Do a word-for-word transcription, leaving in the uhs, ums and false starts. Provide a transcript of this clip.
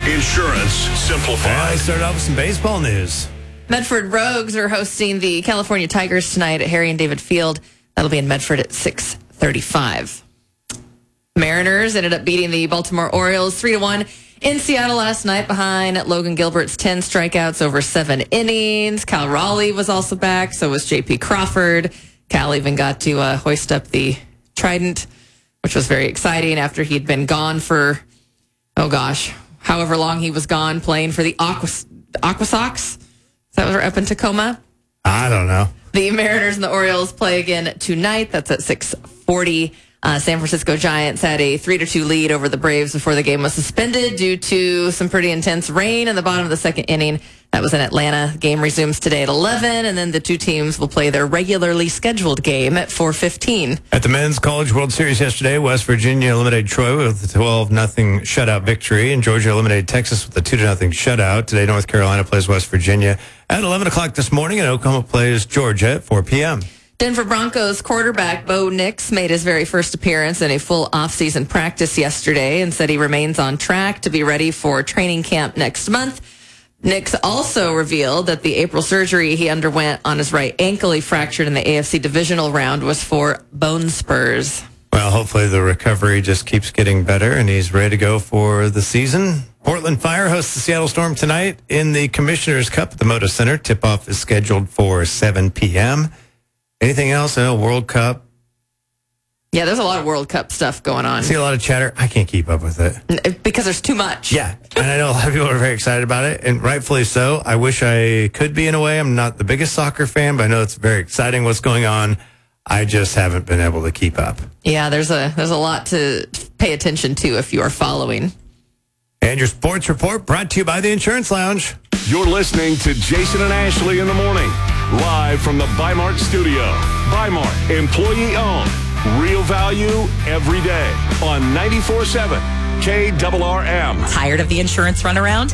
Insurance Simplified. Well, let's start off with some baseball news. Medford Rogues are hosting the California Tigers tonight at Harry and David Field. That'll be in Medford at six thirty-five. Mariners ended up beating the Baltimore Orioles three to one in Seattle last night behind Logan Gilbert's ten strikeouts over seven innings. Cal Raleigh was also back, so was J P Crawford. Cal even got to uh, hoist up the trident, which was very exciting after he'd been gone for, oh gosh, however long he was gone playing for the Aqua, Aqua Sox. Is that what we're up in Tacoma? I don't know. The Mariners and the Orioles play again tonight. That's at six forty. Uh, San Francisco Giants had a three to two lead over the Braves before the game was suspended due to some pretty intense rain in the bottom of the second inning. That was in Atlanta. Game resumes today at eleven, and then the two teams will play their regularly scheduled game at four fifteen. At the Men's College World Series yesterday, West Virginia eliminated Troy with a twelve nothing shutout victory, and Georgia eliminated Texas with a two to nothing shutout. Today, North Carolina plays West Virginia at eleven o'clock this morning, and Oklahoma plays Georgia at four p.m. Denver Broncos quarterback Bo Nix made his very first appearance in a full offseason practice yesterday and said he remains on track to be ready for training camp next month. Nix also revealed that the April surgery he underwent on his right ankle he fractured in the A F C divisional round was for bone spurs. Well, hopefully the recovery just keeps getting better and he's ready to go for the season. Portland Fire hosts the Seattle Storm tonight in the Commissioner's Cup at the Moda Center. Tip-off is scheduled for seven p.m. Anything else? Oh, World Cup. Yeah, there's a lot of World Cup stuff going on. I see a lot of chatter. I can't keep up with it. Because there's too much. Yeah, and I know a lot of people are very excited about it, and rightfully so. I wish I could be in a way. I'm not the biggest soccer fan, but I know it's very exciting what's going on. I just haven't been able to keep up. Yeah, there's a there's a lot to pay attention to if you are following. And your sports report brought to you by the Insurance Lounge. You're listening to Jason and Ashley in the morning, live from the Bi-Mart studio. Bi-Mart, employee owned, real value every day on ninety-four point seven K R R M. Tired of the insurance runaround?